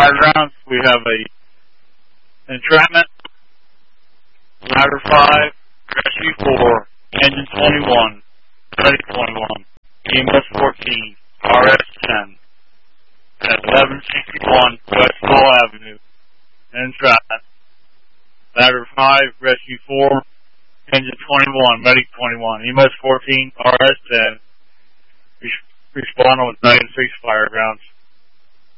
fire grounds. We have a entrapment, ladder 5, rescue 4, engine 21, ready 21, EMS 14, RS 10, at 1161 West Lowell Avenue, entrapment, ladder 5, rescue 4, engine 21, medic 21, EMS 14, RS 10, respond with 96 fire grounds.